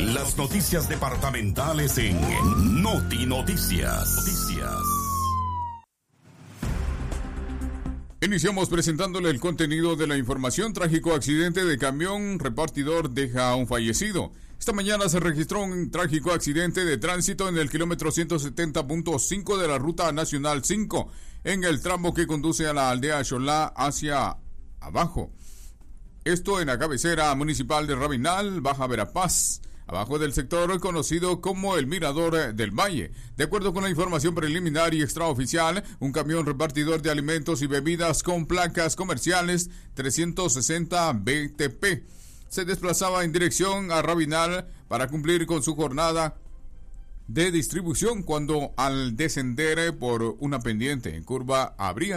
Las noticias departamentales en Noti Noticias. Iniciamos presentándole el contenido de la información. Trágico accidente de camión repartidor deja a un fallecido. Esta mañana se registró un trágico accidente de tránsito en el kilómetro 170.5 de la Ruta Nacional 5, en el tramo que conduce a la aldea Xolá hacia abajo. Esto en la cabecera municipal de Rabinal, Baja Verapaz, abajo del sector conocido como el Mirador del Valle. De acuerdo con la información preliminar y extraoficial, un camión repartidor de alimentos y bebidas con placas comerciales 360 BTP se desplazaba en dirección a Rabinal para cumplir con su jornada de distribución cuando al descender por una pendiente en curva habría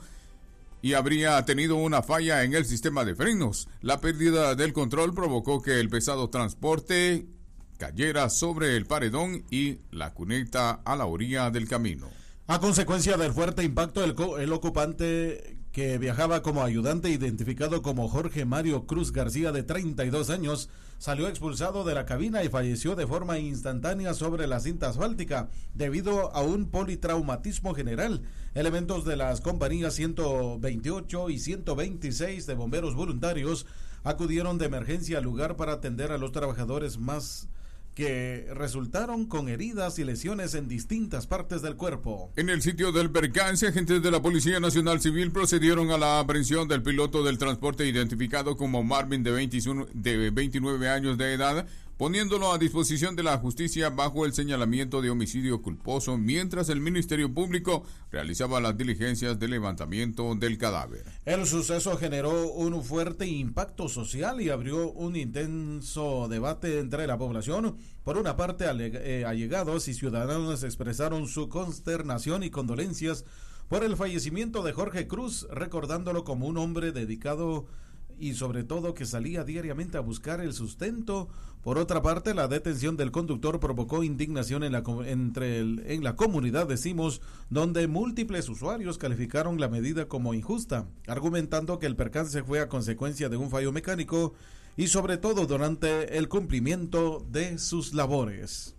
tenido una falla en el sistema de frenos. La pérdida del control provocó que el pesado transporte cayera sobre el paredón y la cuneta a la orilla del camino. A consecuencia del fuerte impacto, el ocupante que viajaba como ayudante, identificado como Jorge Mario Cruz García, de 32 años, salió expulsado de la cabina y falleció de forma instantánea sobre la cinta asfáltica debido a un politraumatismo general. Elementos de las compañías 128 y 126 de bomberos voluntarios acudieron de emergencia al lugar para atender a los trabajadores más que resultaron con heridas y lesiones en distintas partes del cuerpo. En el sitio del percance, agentes de la Policía Nacional Civil procedieron a la aprehensión del piloto del transporte identificado como Marvin, de 29 años de edad, poniéndolo a disposición de la justicia bajo el señalamiento de homicidio culposo, mientras el Ministerio Público realizaba las diligencias de levantamiento del cadáver. El suceso generó un fuerte impacto social y abrió un intenso debate entre la población. Por una parte, allegados y ciudadanos expresaron su consternación y condolencias por el fallecimiento de Jorge Cruz, recordándolo como un hombre dedicado y sobre todo que salía diariamente a buscar el sustento. Por otra parte, la detención del conductor provocó indignación en la comunidad de Simos, donde múltiples usuarios calificaron la medida como injusta, argumentando que el percance fue a consecuencia de un fallo mecánico y sobre todo durante el cumplimiento de sus labores.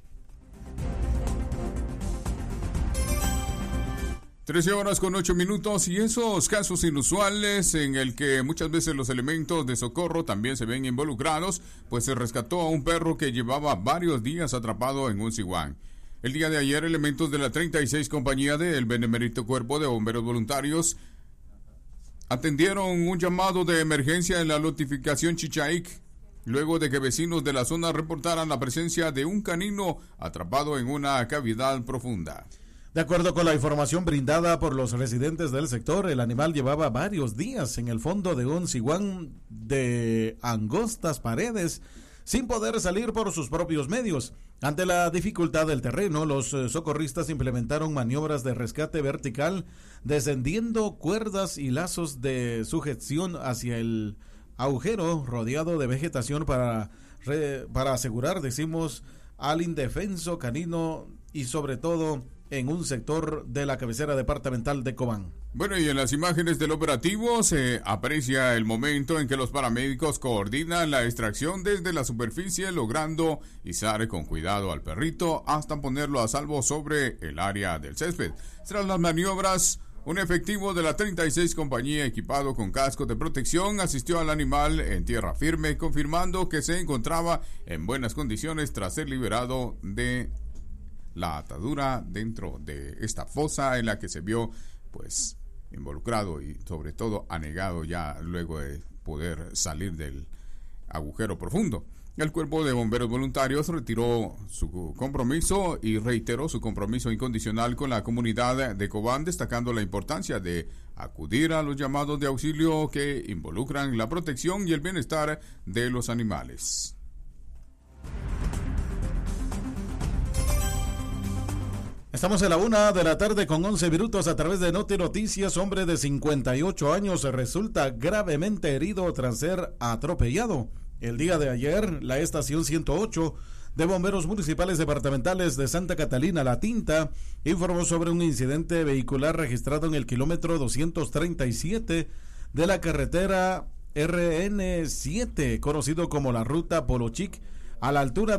13:08 y esos casos inusuales en el que muchas veces los elementos de socorro también se ven involucrados, pues se rescató a un perro que llevaba varios días atrapado en un ciguán. El día de ayer, elementos de la 36 compañía del Benemérito Cuerpo de Bomberos Voluntarios atendieron un llamado de emergencia en la notificación Chichaic, luego de que vecinos de la zona reportaran la presencia de un canino atrapado en una cavidad profunda. De acuerdo con la información brindada por los residentes del sector, el animal llevaba varios días en el fondo de un ciguán de angostas paredes, sin poder salir por sus propios medios. Ante la dificultad del terreno, los socorristas implementaron maniobras de rescate vertical, descendiendo cuerdas y lazos de sujeción hacia el agujero rodeado de vegetación para asegurar, al indefenso canino y sobre todo en un sector de la cabecera departamental de Cobán. Bueno, y en las imágenes del operativo se aprecia el momento en que los paramédicos coordinan la extracción desde la superficie, logrando izar con cuidado al perrito hasta ponerlo a salvo sobre el área del césped. Tras las maniobras, un efectivo de la 36 compañía equipado con casco de protección asistió al animal en tierra firme, confirmando que se encontraba en buenas condiciones tras ser liberado de la atadura dentro de esta fosa en la que se vio pues involucrado y sobre todo anegado ya luego de poder salir del agujero profundo. El Cuerpo de Bomberos Voluntarios reiteró su compromiso incondicional con la comunidad de Cobán, destacando la importancia de acudir a los llamados de auxilio que involucran la protección y el bienestar de los animales. Estamos en la 1:11 p.m. a través de Noti Noticias. Hombre de 58 años resulta gravemente herido tras ser atropellado. El día de ayer, la estación 108 de Bomberos Municipales Departamentales de Santa Catalina, La Tinta, informó sobre un incidente vehicular registrado en el kilómetro 237 de la carretera RN7, conocido como la ruta Polochic, a la altura